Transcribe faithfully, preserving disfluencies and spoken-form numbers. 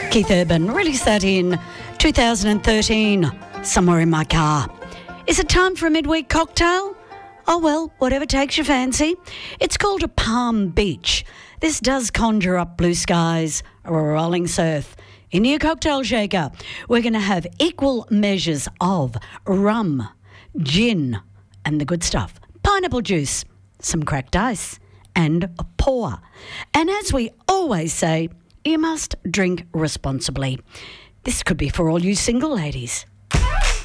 Keith Urban released that in two thousand thirteen, somewhere in my car. Is it time for a midweek cocktail? Oh well, whatever takes your fancy. It's called a Palm Beach. This does conjure up blue skies or a rolling surf. In your cocktail shaker, we're going to have equal measures of rum, gin, and the good stuff, pineapple juice, some cracked ice, and a pour. And as we always say, you must drink responsibly. This could be for all you single ladies.